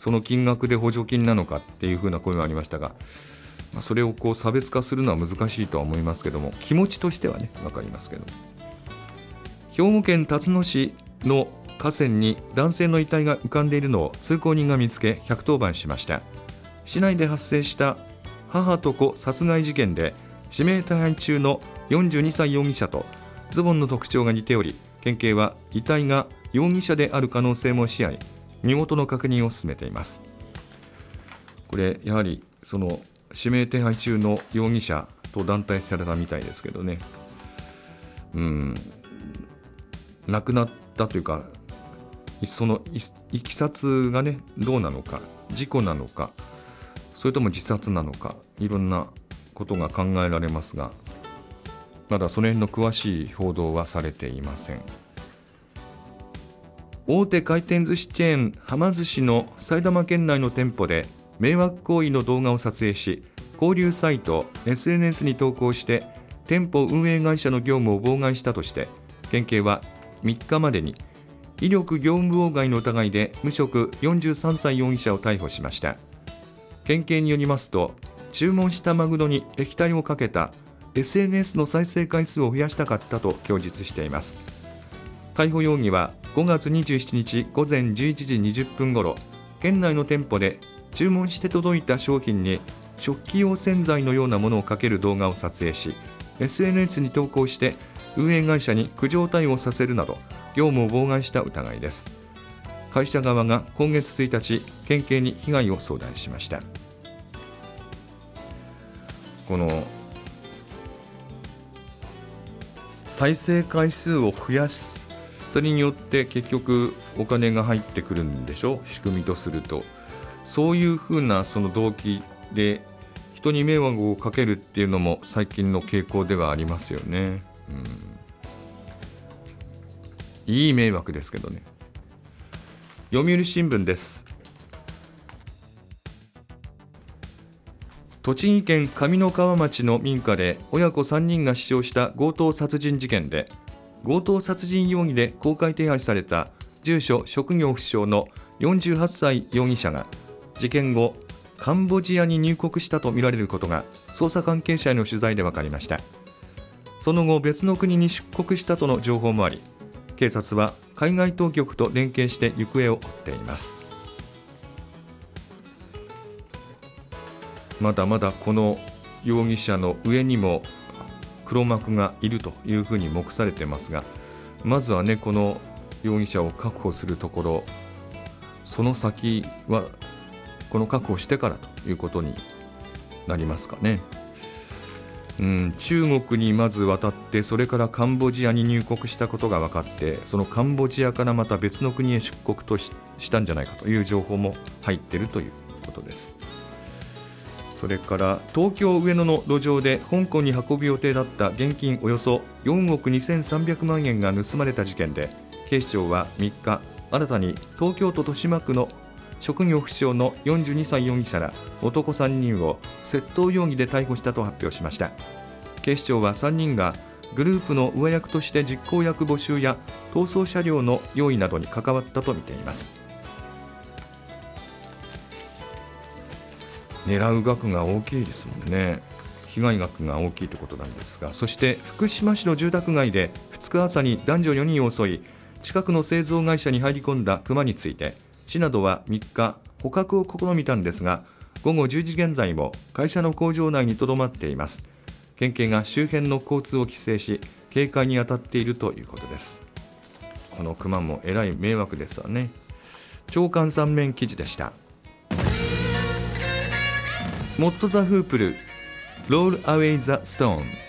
その金額で補助金なのかっていうふうな声がありましたが、それを差別化するのは難しいとは思いますけども、気持ちとしてはね分かりますけど。兵庫県辰野市の河川に男性の遺体が浮かんでいるのを通行人が見つけ110番しました。市内で発生した母と子殺害事件で指名手配中の42歳容疑者とズボンの特徴が似ており、県警は遺体が容疑者である可能性も視野に身元の確認を進めています。これやはりその指名手配中の容疑者と団体されたみたいですけどね、亡くなったというか、そのいきさつがねどうなのか、事故なのかそれとも自殺なのか、いろんなことが考えられますが、まだその辺の詳しい報道はされていません。大手回転寿司チェーンはま寿司の埼玉県内の店舗で迷惑行為の動画を撮影し、交流サイト SNS に投稿して店舗運営会社の業務を妨害したとして、県警は3日までに威力業務妨害の疑いで無職43歳容疑者を逮捕しました。県警によりますと、注文したマグロに液体をかけた SNS の再生回数を増やしたかったと供述しています。逮捕容疑は5月27日午前11時20分ごろ、県内の店舗で注文して届いた商品に食器用洗剤のようなものをかける動画を撮影し SNS に投稿して運営会社に苦情対応させるなど業務を妨害した疑いです。会社側が今月1日県警に被害を相談しました。この再生回数を増やす、それによって結局お金が入ってくるんでしょ、仕組みとすると。そういうふうなその動機で人に迷惑をかけるっていうのも最近の傾向ではありますよね。いい迷惑ですけどね。読売新聞です。栃木県上三川町の民家で親子3人が死傷した強盗殺人事件で、強盗殺人容疑で公開手配された住所職業不詳の48歳容疑者が事件後カンボジアに入国したとみられることが捜査関係者への取材で分かりました。その後別の国に出国したとの情報もあり、警察は海外当局と連携して行方を追っています。まだまだこの容疑者の上にも黒幕がいるというふうに目されてますが、まずはねこの容疑者を確保するところ、その先はこの確保してからということになりますかね。中国にまず渡って、それからカンボジアに入国したことが分かって、そのカンボジアからまた別の国へ出国としたんじゃないかという情報も入っているということです。それから東京上野の路上で香港に運ぶ予定だった現金およそ4億2300万円が盗まれた事件で、警視庁は3日新たに東京都豊島区の職業不詳の42歳容疑者ら男3人を窃盗容疑で逮捕したと発表しました。警視庁は3人がグループの上役として実行役募集や逃走車両の用意などに関わったとみています。狙う額が大きいですもんね。被害額が大きいということなんですが、そして福島市の住宅街で2日朝に男女4人を襲い、近くの製造会社に入り込んだクマについて市などは3日捕獲を試みたんですが、午後10時現在も会社の工場内にとどまっています。県警が周辺の交通を規制し警戒に当たっているということです。このクマもえらい迷惑ですわね。朝刊3面記事でした。モッド・ザ・フープル Roll Away the Stone